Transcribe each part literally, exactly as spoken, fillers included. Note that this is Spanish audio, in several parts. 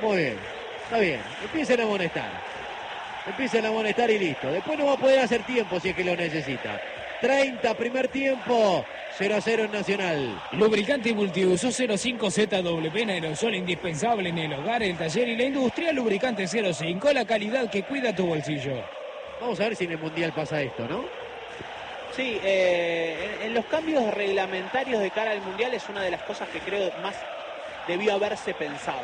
Muy bien, está bien. Empiecen a amonestar. Empiecen a amonestar y listo. Después no va a poder hacer tiempo si es que lo necesita. treinta, primer tiempo. cero a cero en Nacional. Lubricante multiuso cero cinco Z W en aerosol, indispensable en el hogar, el taller y la industria. Lubricante cero cinco, la calidad que cuida tu bolsillo. Vamos a ver si en el Mundial pasa esto, ¿no? Sí, eh, en, en los cambios reglamentarios de cara al Mundial es una de las cosas que creo más debió haberse pensado.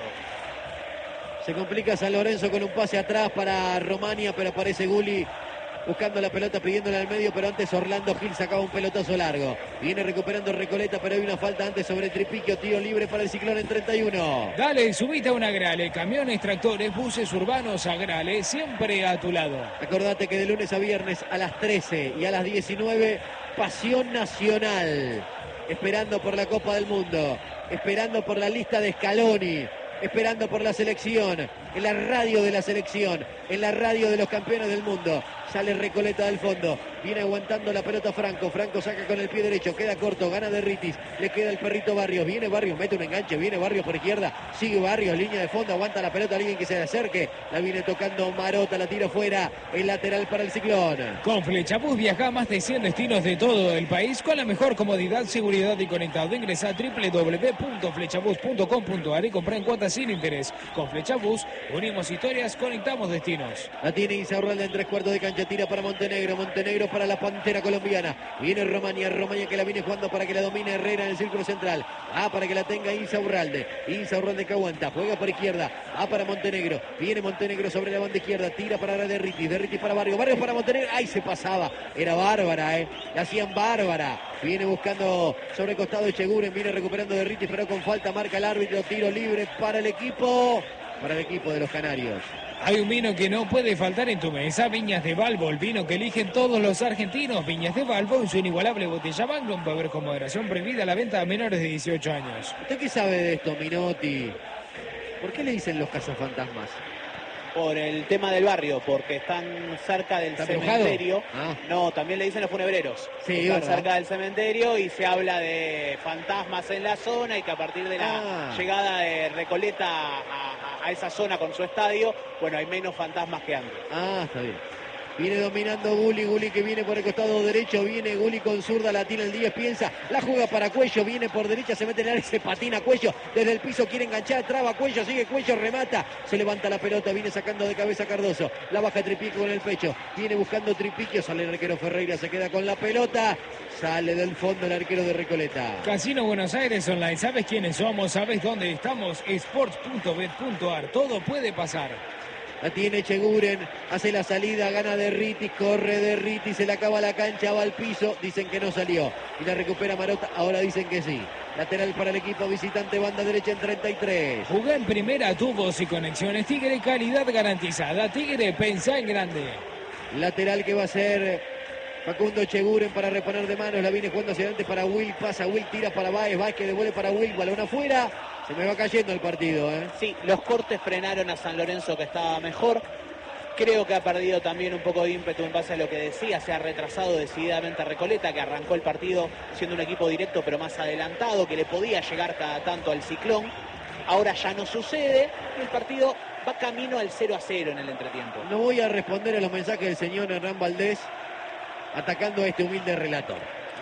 Se complica San Lorenzo con un pase atrás para Romania, pero aparece Gulli buscando la pelota, pidiéndole al medio, pero antes Orlando Gil sacaba un pelotazo largo. Viene recuperando Recoleta, pero hay una falta antes sobre Tripiquio. Tiro libre para el Ciclón en treinta y uno. Dale, subite a un Agrale. Camiones, tractores, buses urbanos, Agrale, siempre a tu lado. Acordate que de lunes a viernes a las trece y a las diecinueve, Pasión Nacional. Esperando por la Copa del Mundo, esperando por la lista de Scaloni, esperando por la selección, en la radio de la selección, en la radio de los campeones del mundo. Sale Recoleta del fondo, viene aguantando la pelota Franco, Franco saca con el pie derecho, queda corto, gana Derritis, le queda el perrito Barrios, viene Barrios, mete un enganche, viene Barrios por izquierda, sigue Barrios, línea de fondo, aguanta la pelota, alguien que se le acerque, la viene tocando Marota, la tira fuera, el lateral para el Ciclón. Con Flechabús viaja a más de cien destinos de todo el país con la mejor comodidad, seguridad y conectado. Ingresa a doble u doble u doble u punto flechabús punto com punto a r y compra en cuotas sin interés. Con Flechabús unimos historias, conectamos destinos. La tiene Insaurralde en tres cuartos de cancha, tira para Montenegro, Montenegro para la Pantera colombiana. Viene Romania, Romania que la viene jugando para que la domine Herrera en el círculo central. Ah, para que la tenga Insaurralde. Insaurralde que aguanta, juega por izquierda. Ah, para Montenegro. Viene Montenegro sobre la banda izquierda, tira para Derritis, Derritis para Barrios, Barrios para Montenegro. ¡Ay, se pasaba! Era bárbara, ¿eh? La hacían bárbara. Viene buscando sobre costado Echeguren, viene recuperando Derritis, pero con falta marca el árbitro. Tiro libre para el equipo, para el equipo de los canarios. Hay un vino que no puede faltar en tu mesa, Viñas de Balbo, el vino que eligen todos los argentinos. Viñas de Balbo en su inigualable botella Magnum, beber con moderación, prohibida la venta a menores de dieciocho años. ¿Usted qué sabe de esto, Minotti? ¿Por qué le dicen los cazafantasmas? Por el tema del barrio, porque están cerca del cementerio. Ah. No, también le dicen los funebreros. Sí, están ¿verdad? cerca del cementerio y se habla de fantasmas en la zona y que a partir de la Ah. llegada de Recoleta a, a, a esa zona con su estadio, bueno, hay menos fantasmas que antes. Ah, está bien. Viene dominando Gulli, Gulli que viene por el costado derecho, viene Gulli con zurda, la tiene el diez, piensa, la juega para Cuello, viene por derecha, se mete en el área, se patina Cuello, desde el piso quiere enganchar, traba Cuello, sigue Cuello, remata, se levanta la pelota, viene sacando de cabeza Cardoso, la baja Tripiquio con el pecho, viene buscando Tripiquio, sale el arquero Ferreira, se queda con la pelota, sale del fondo el arquero de Recoleta. Casino Buenos Aires Online, ¿sabes quiénes somos? ¿Sabes dónde estamos? sports punto bet punto a r, todo puede pasar. La tiene Echeguren, hace la salida, gana Derritis, corre Derritis, se le acaba la cancha, va al piso, dicen que no salió. Y la recupera Marota, ahora dicen que sí. Lateral para el equipo visitante, banda derecha en treinta y tres. Jugá en primera, tubos y conexiones Tigre, calidad garantizada. Tigre, pensá en grande. Lateral que va a ser Facundo Echeguren para reponer de manos, la viene jugando hacia adelante para Will, pasa Will, tira para Báez, Báez que devuelve para Will, balón afuera. Se me va cayendo el partido, ¿eh? Sí, los cortes frenaron a San Lorenzo, que estaba mejor. Creo que ha perdido también un poco de ímpetu en base a lo que decía. Se ha retrasado decididamente a Recoleta, que arrancó el partido siendo un equipo directo pero más adelantado, que le podía llegar cada tanto al Ciclón. Ahora ya no sucede y el partido va camino al cero a cero en el entretiempo. No voy a responder a los mensajes del señor Hernán Valdés atacando a este humilde relator.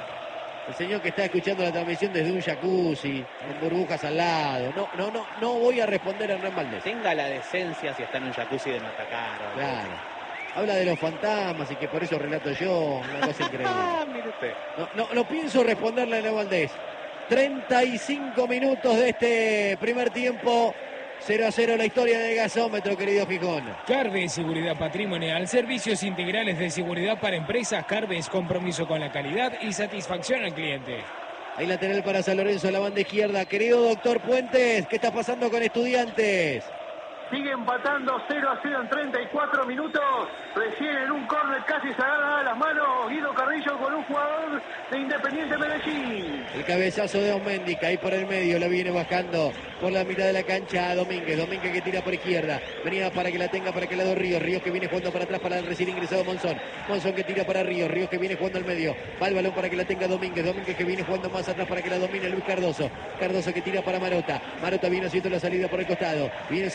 El señor que está escuchando la transmisión desde un jacuzzi, con burbujas al lado. No, no, no, no voy a responder a Hernán Valdés. Tenga la decencia si está en un jacuzzi de no atacar. Claro. Habla de los fantasmas y que por eso relato yo. Una cosa increíble. Ah, mire usted. No, no, no pienso responderle a Hernán Valdés. treinta y cinco minutos de este primer tiempo. cero a cero la historia del gasómetro, querido Fijón. Carves, seguridad patrimonial, servicios integrales de seguridad para empresas. Carves, compromiso con la calidad y satisfacción al cliente. Hay lateral para San Lorenzo, la banda izquierda. Querido doctor Puentes, ¿qué está pasando con Estudiantes? Sigue empatando cero a cero en treinta y cuatro minutos. Recién en un córner casi se agarra las manos Guido Carrillo con un jugador de Independiente Medellín. El cabezazo de Osméndica ahí por el medio, la viene bajando por la mitad de la cancha a Domínguez. Domínguez que tira por izquierda. Venía para que la tenga para que lado Ríos. Ríos que viene jugando para atrás para el recién ingresado Monzón. Monzón que tira para Ríos. Ríos que viene jugando al medio. Va el balón para que la tenga Domínguez. Domínguez que viene jugando más atrás para que la domine Luis Cardoso. Cardoso que tira para Marota. Marota viene haciendo la salida por el costado. Viene